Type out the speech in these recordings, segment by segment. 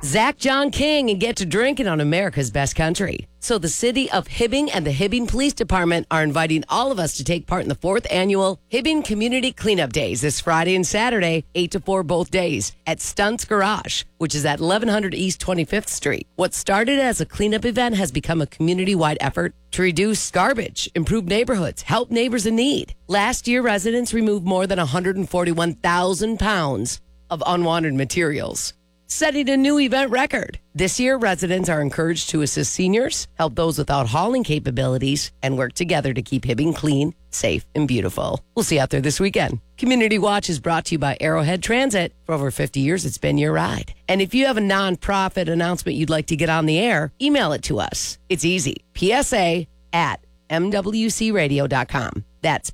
Zach John King and get to drinking on America's Best Country. So the city of Hibbing and the Hibbing Police Department are inviting all of us to take part in the 4th annual Hibbing Community Cleanup Days this Friday and Saturday, 8 to 4 both days, at Stunts Garage, which is at 1100 East 25th Street. What started as a cleanup event has become a community-wide effort to reduce garbage, improve neighborhoods, help neighbors in need. Last year, residents removed more than 141,000 pounds of unwanted materials, setting a new event record. This year, residents are encouraged to assist seniors, help those without hauling capabilities, and work together to keep Hibbing clean, safe, and beautiful. We'll see you out there this weekend. Community Watch is brought to you by Arrowhead Transit. For over 50 years, it's been your ride. And if you have a nonprofit announcement you'd like to get on the air, email it to us. It's easy. PSA@MWCRadio.com. That's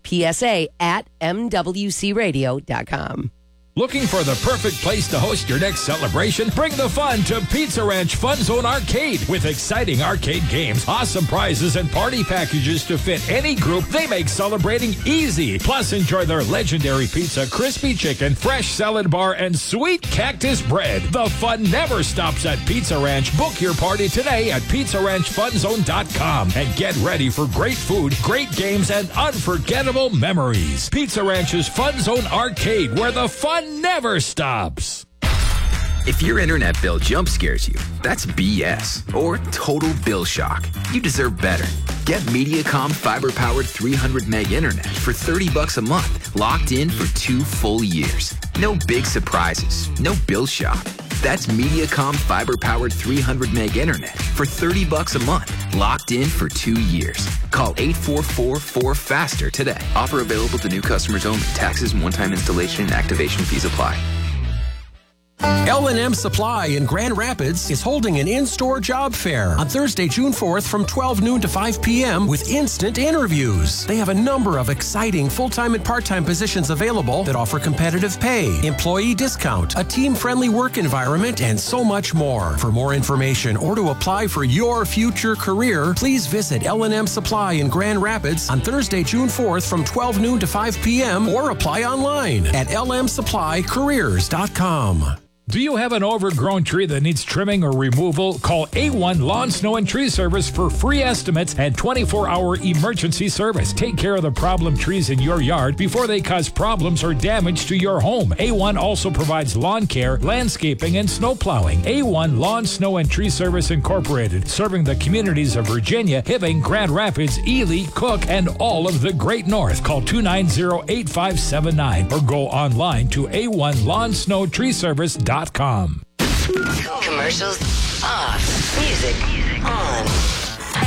PSA@MWCRadio.com. Looking for the perfect place to host your next celebration? Bring the fun to Pizza Ranch Fun Zone Arcade. With exciting arcade games, awesome prizes, and party packages to fit any group, they make celebrating easy. Plus, enjoy their legendary pizza, crispy chicken, fresh salad bar, and sweet cactus bread. The fun never stops at Pizza Ranch. Book your party today at PizzaRanchFunZone.com and get ready for great food, great games, and unforgettable memories. Pizza Ranch's Fun Zone Arcade, where the fun never stops. If your internet bill jump scares you, that's BS or total bill shock. You deserve better. Get Mediacom fiber-powered 300 meg internet for $30 a month, locked in for 2 full years. No big surprises, no bill shock. That's Mediacom fiber-powered 300 meg internet for $30 a month, locked in for 2 years. Call 844-4FASTER today. Offer available to new customers only. Taxes and one-time installation and activation fees apply. L&M Supply in Grand Rapids is holding an in-store job fair on Thursday, June 4th from 12 noon to 5 p.m. with instant interviews. They have a number of exciting full-time and part-time positions available that offer competitive pay, employee discount, a team-friendly work environment, and so much more. For more information or to apply for your future career, please visit L&M Supply in Grand Rapids on Thursday, June 4th from 12 noon to 5 p.m. or apply online at lmsupplycareers.com. Do you have an overgrown tree that needs trimming or removal? Call A1 Lawn, Snow, and Tree Service for free estimates and 24-hour emergency service. Take care of the problem trees in your yard before they cause problems or damage to your home. A1 also provides lawn care, landscaping, and snow plowing. A1 Lawn, Snow, and Tree Service Incorporated, serving the communities of Virginia, Hibbing, Grand Rapids, Ely, Cook, and all of the Great North. Call 290-8579 or go online to A1LawnSnowTreeService.com. Commercials off. Music